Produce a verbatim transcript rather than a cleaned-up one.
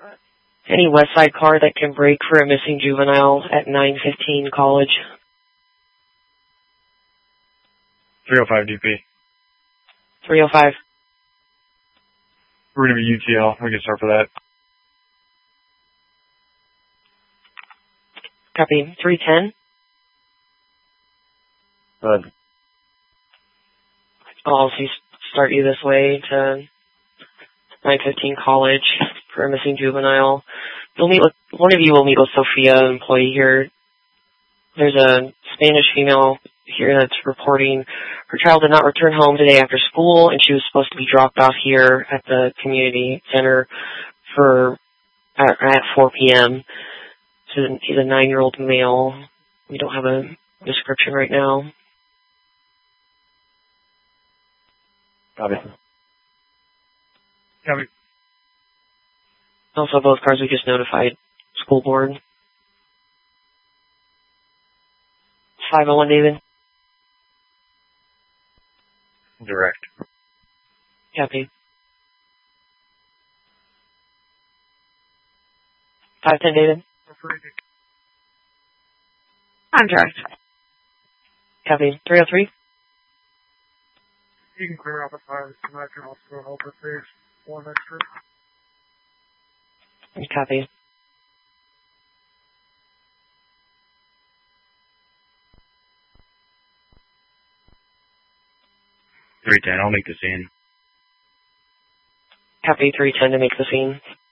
Any West Side car that can brake for a missing juvenile at nine fifteen College. three oh five D P. three oh five. We're going to be U T L. We can start for that. Copy. three ten. Good. I'll also start you this way to nine fifteen College for a missing juvenile. You'll meet with, one of you will meet with Sophia, an employee here. There's a Spanish female here that's reporting her child did not return home today after school, and she was supposed to be dropped off here at the community center for at, at four p.m. So he's a nine-year-old male. We don't have a description right now. Copy. Copy. Also, both cars we just notified school board. five oh one, David. Direct. Copy. five ten, David. I'm direct. Copy. three oh three. You can clear off at five. I can also help if there's one extra. Copy. three ten, I'll make the scene. Copy. three ten to make the scene.